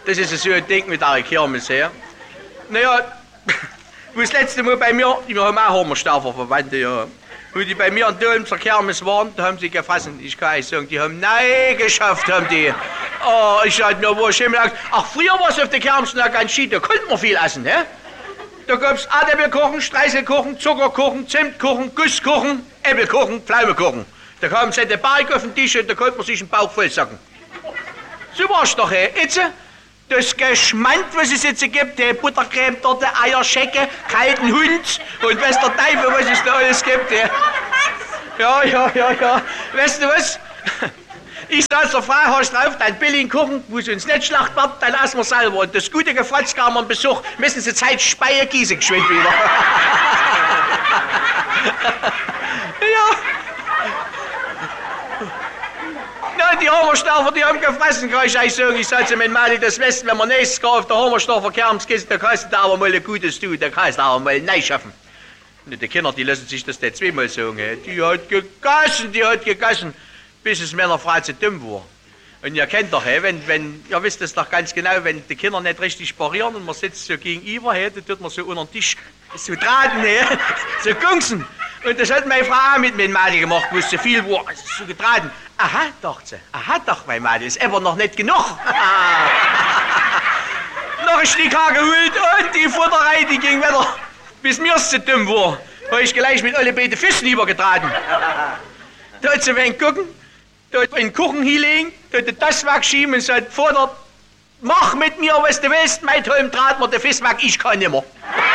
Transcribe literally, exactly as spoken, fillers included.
Das ist so ein Ding mit der Kirmes her. Naja, wo das letzte Mal bei mir, wir haben auch Hammerstaufer Verwandte, ja. Wo die bei mir an Dölm zur Kirmes waren, da haben sie gefressen. Ich kann euch sagen, die haben nein geschafft, haben die. Oh, ich sag mir, wo ich immer gesagt, ach, früher war es auf der Kirmes noch ganz schied, da konnte man viel essen, hä? Da gab's Erdäpfelkuchen, Streiselkuchen, Zuckerkuchen, Zimtkuchen, Gusskuchen, Äpfelkuchen, Pflaumenkuchen. Da kam so der Balk auf den Tisch und da konnte man sich einen Bauch voll sacken. So war's doch, hä? Jetzt, das Geschmand, was es jetzt gibt, die Buttercreme, Torte, Eierschecke, kalten Hund und weiß der Teufel, was es da alles gibt, hä? Ja, ja, ja, ja. Weißt du was? Ich sag zur Frau, hast drauf, dein billigen Kuchen, wo es uns nicht schlacht wird, dann essen wir selber. Und das gute Gefratz kam am Besuch, müssen Sie Zeit Speyer gießen geschwind wieder. Ja. Na, die Hammerstaufer, die haben gefressen, kann ich euch sagen. Ich soll zu meinem Mann das wissen, wenn man nächstes Jahr auf der Hammerstaufer Kerms geht, da kannst du da aber mal ein Gutes tun, da kannst du aber mal neu schaffen. Die Kinder, die lassen sich das nicht zweimal sagen. Die hat gegessen, die hat gegessen. Bis es meiner Frau zu dumm war. Und ihr kennt doch, wenn, wenn, ihr wisst es doch ganz genau, wenn die Kinder nicht richtig parieren und man sitzt so gegenüber, dann tut man so unter den Tisch so traten, so gungsen. Und das hat meine Frau auch mit meinem Mädel gemacht, wo es so viel war, so getraten. Aha, dachte sie, aha, doch, mein Mädel, ist aber noch nicht genug. Noch ein Stück Haar geholt und die Futterei, die ging wieder, bis mir es zu dumm war. Habe ich gleich mit alle beiden Füßen übergetraten. Da hat sie wen gucken, da hat einen Kuchen hinlegen, da hat das wegschieben und sagt, Vater, mach mit mir, was du willst, mein Holm trat mir der Fisch weg, ich kann nimmer.